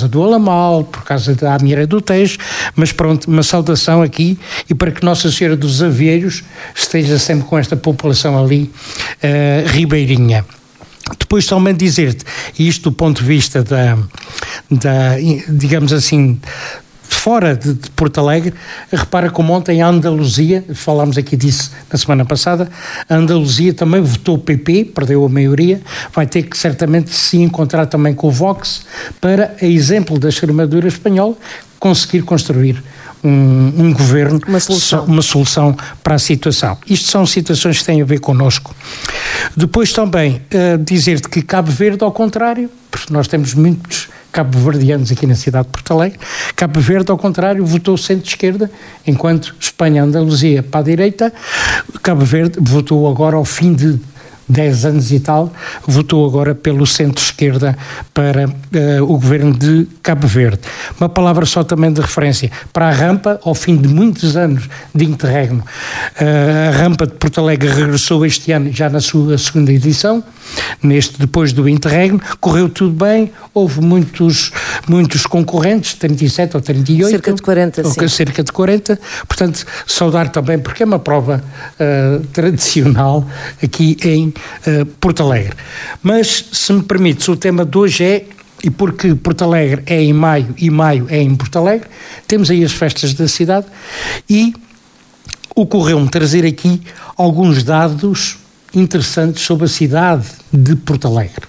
causa do Alamal, por causa da Amira do Tejo, mas pronto, uma saudação aqui e para que Nossa Senhora dos Avieiros esteja sempre com esta população ali ribeirinha. Depois também dizer-te, isto do ponto de vista digamos assim, fora de Porto Alegre, repara como ontem a Andaluzia, falámos aqui disso na semana passada, a Andaluzia também votou o PP, perdeu a maioria, vai ter que certamente se encontrar também com o Vox para, a exemplo da Extremadura espanhola, conseguir construir um governo, uma solução para a situação. Isto são situações que têm a ver connosco. Depois também dizer-te que Cabo Verde, ao contrário, porque nós temos muitos cabo-verdianos aqui na cidade de Porto Alegre, Cabo Verde, ao contrário, votou centro-esquerda, enquanto Espanha, Andaluzia para a direita, Cabo Verde votou agora ao fim de 10 anos e tal, votou agora pelo centro-esquerda para o governo de Cabo Verde. Uma palavra só também de referência para a rampa, ao fim de muitos anos de interregno. A rampa de Porto Alegre regressou este ano já na sua segunda edição, depois do interregno, correu tudo bem, houve muitos concorrentes, 37 ou 38. Cerca de 40, sim. Cerca de 40, portanto, saudar também, porque é uma prova tradicional aqui em Porto Alegre. Mas, se me permites, o tema de hoje e porque Porto Alegre é em maio e maio é em Porto Alegre, temos aí as festas da cidade e ocorreu-me trazer aqui alguns dados interessantes sobre a cidade de Porto Alegre.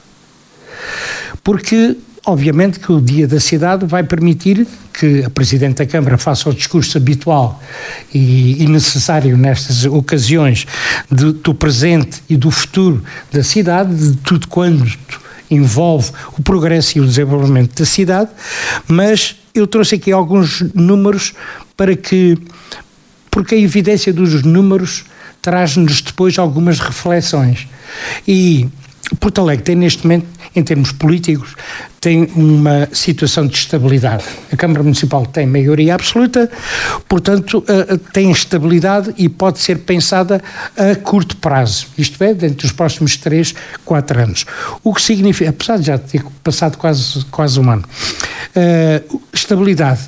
Porque, obviamente, que o Dia da Cidade vai permitir que a Presidente da Câmara faça o discurso habitual e necessário nestas ocasiões do presente e do futuro da cidade, de tudo quanto envolve o progresso e o desenvolvimento da cidade, mas eu trouxe aqui alguns números porque a evidência dos números traz-nos depois algumas reflexões. E Porto Alegre tem neste momento, em termos políticos, tem uma situação de estabilidade. A Câmara Municipal tem maioria absoluta, portanto tem estabilidade e pode ser pensada a curto prazo, isto é, dentro dos próximos 3, 4 anos. O que significa, apesar de já ter passado quase um ano, estabilidade,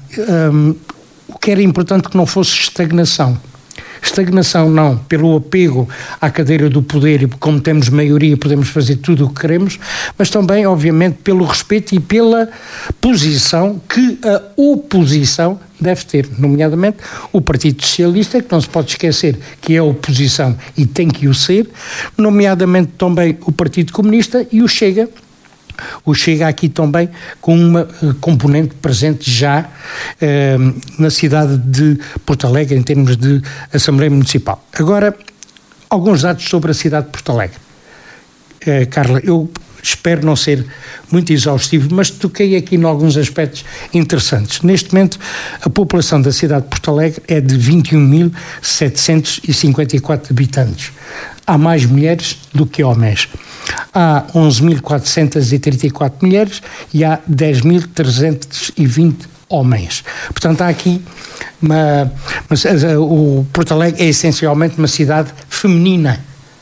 o que era importante que não fosse estagnação. Estagnação não, pelo apego à cadeira do poder e como temos maioria podemos fazer tudo o que queremos, mas também, obviamente, pelo respeito e pela posição que a oposição deve ter, nomeadamente o Partido Socialista, que não se pode esquecer que é oposição e tem que o ser, nomeadamente também o Partido Comunista e o Chega. O Chega aqui também com uma componente presente já na cidade de Porto Alegre em termos de Assembleia Municipal. Agora, alguns dados sobre a cidade de Porto Alegre. Carla, eu espero não ser muito exaustivo, mas toquei aqui em alguns aspectos interessantes. Neste momento, a população da cidade de Porto Alegre é de 21.754 habitantes. Há mais mulheres do que homens. Há 11.434 mulheres e há 10.320 homens. Portanto, há aqui o Porto Alegre é essencialmente uma cidade feminina.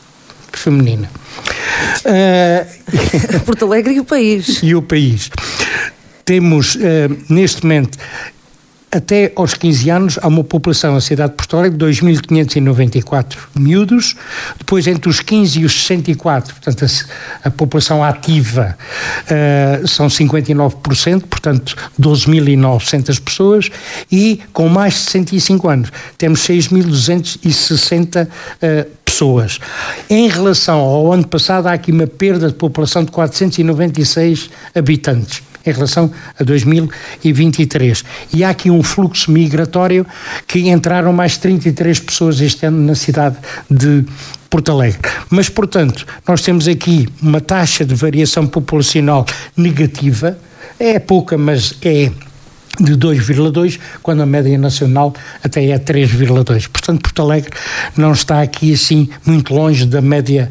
Porto Alegre e o país. E o país. Temos, neste momento, até aos 15 anos, há uma população na cidade de Porto Alegre de 2.594 miúdos, depois entre os 15 e os 64, portanto a população ativa são 59%, portanto 12.900 pessoas, e com mais de 65 anos temos 6.260 pessoas. Em relação ao ano passado, há aqui uma perda de população de 496 habitantes. Em relação a 2023. E há aqui um fluxo migratório que entraram mais 33 pessoas este ano na cidade de Porto Alegre. Mas, portanto, nós temos aqui uma taxa de variação populacional negativa, é pouca, mas é de 2,2, quando a média nacional até é 3,2. Portanto, Porto Alegre não está aqui assim muito longe da média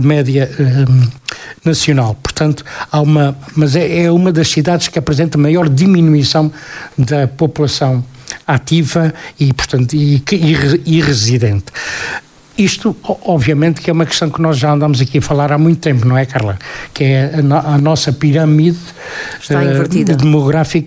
nacional. Portanto, mas é uma das cidades que apresenta maior diminuição da população ativa e, portanto, e residente. Isto, obviamente, que é uma questão que nós já andamos aqui a falar há muito tempo, não é, Carla? Que é a nossa pirâmide demográfica